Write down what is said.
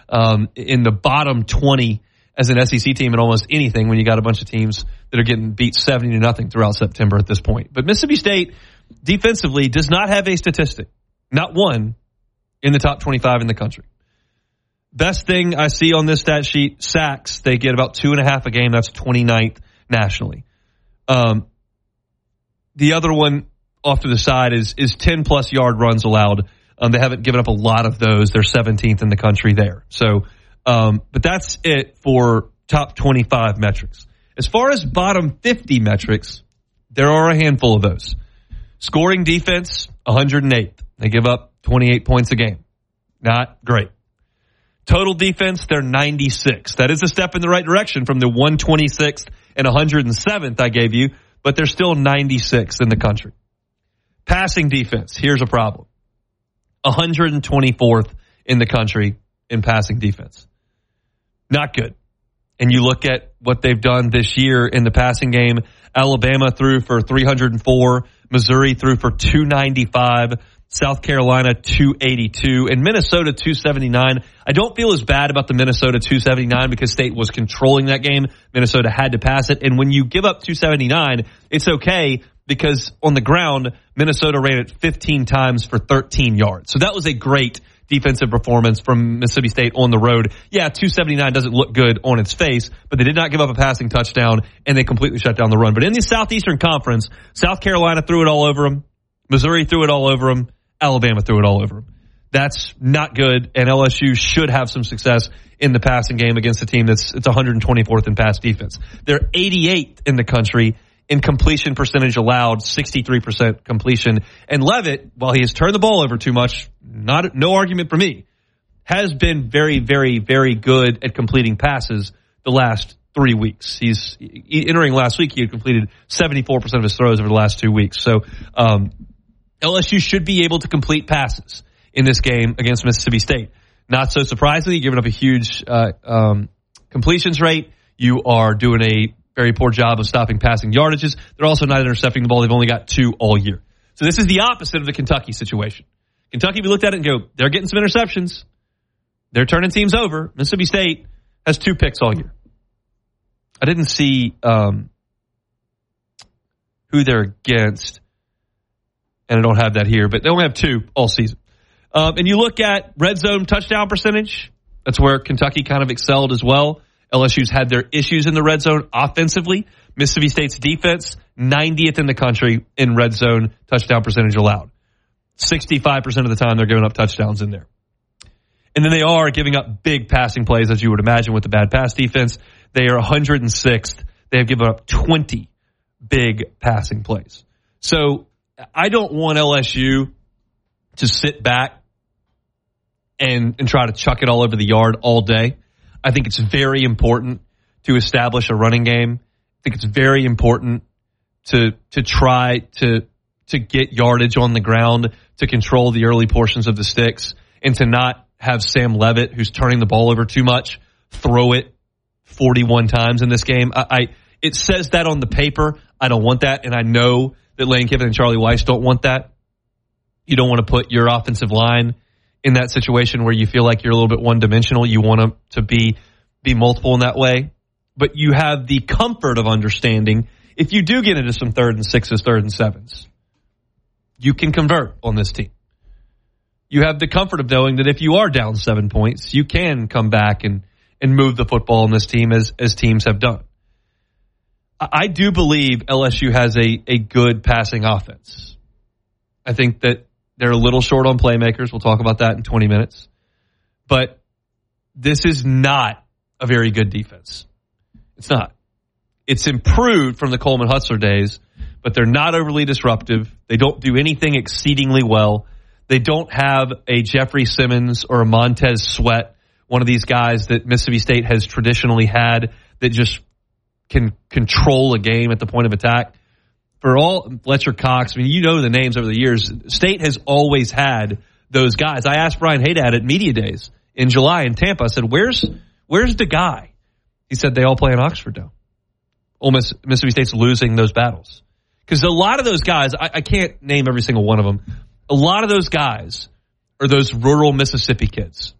in the bottom 20 as an SEC team in almost anything when you got a bunch of teams that are getting beat 70-0 throughout September at this point. But Mississippi State defensively does not have a statistic, not one, in the top 25 in the country. Best thing I see on this stat sheet, sacks. They get about 2.5 a game. That's 29th nationally. The other one off to the side is 10-plus yard runs allowed. They haven't given up a lot of those. They're 17th in the country there. So, but that's it for top 25 metrics. As far as bottom 50 metrics, there are a handful of those. Scoring defense, 108th. They give up 28 points a game. Not great. Total defense, they're 96th. That is a step in the right direction from the 126th and 107th I gave you, but they're still 96th in the country. Passing defense, here's a problem. 124th in the country in passing defense. Not good. And you look at what they've done this year in the passing game. Alabama threw for 304. Missouri threw for 295. South Carolina 282. And Minnesota 279. I don't feel as bad about the Minnesota 279 because State was controlling that game. Minnesota had to pass it. And when you give up 279, it's okay because on the ground, Minnesota ran it 15 times for 13 yards. So that was a great defensive performance from Mississippi State on the road. Yeah, 279 doesn't look good on its face, but they did not give up a passing touchdown, and they completely shut down the run. But in the Southeastern Conference, South Carolina threw it all over them. Missouri threw it all over them. Alabama threw it all over them. That's not good, and LSU should have some success in the passing game against a team it's 124th in pass defense. They're 88th in the country in completion percentage allowed, 63% completion. And Leavitt, while he has turned the ball over too much, no argument for me, has been very, very, very good at completing passes the last 3 weeks. He's entering last week, he had completed 74% of his throws over the last 2 weeks. So LSU should be able to complete passes in this game against Mississippi State. Not so surprisingly, giving up a huge completions rate. You are doing a very poor job of stopping passing yardages. They're also not intercepting the ball. They've only got 2 all year. So this is the opposite of the Kentucky situation. Kentucky, we looked at it and go, they're getting some interceptions. They're turning teams over. Mississippi State has 2 picks all year. I didn't see who they're against, and I don't have that here, but they only have 2 all season. And you look at red zone touchdown percentage. That's where Kentucky kind of excelled as well. LSU's had their issues in the red zone offensively. Mississippi State's defense, 90th in the country in red zone touchdown percentage allowed. 65% of the time they're giving up touchdowns in there. And then they are giving up big passing plays, as you would imagine, with the bad pass defense. They are 106th. They have given up 20 big passing plays. So I don't want LSU to sit back and try to chuck it all over the yard all day. I think it's very important to establish a running game. I think it's very important to try to get yardage on the ground, to control the early portions of the sticks, and to not have Sam Leavitt, who's turning the ball over too much, throw it 41 times in this game. It says that on the paper. I don't want that, and I know that Lane Kiffin and Charlie Weiss don't want that. You don't want to put your offensive line in that situation where you feel like you're a little bit one-dimensional. You want them to be multiple in that way. But you have the comfort of understanding if you do get into some 3rd and 6s, 3rd and 7s, you can convert on this team. You have the comfort of knowing that if you are down 7 points, you can come back and move the football on this team as teams have done. I do believe LSU has a good passing offense. I think that they're a little short on playmakers. We'll talk about that in 20 minutes. But this is not a very good defense. It's not. It's improved from the Coleman Hutzler days, but they're not overly disruptive. They don't do anything exceedingly well. They don't have a Jeffrey Simmons or a Montez Sweat, one of these guys that Mississippi State has traditionally had that just can control a game at the point of attack. For all Fletcher Cox, I mean, you know the names over the years. State has always had those guys. I asked Brian Haydad at Media Days in July in Tampa. I said, where's the guy? He said, they all play in Oxford now. Mississippi State's losing those battles. Because a lot of those guys, I can't name every single one of them. A lot of those guys are those rural Mississippi kids.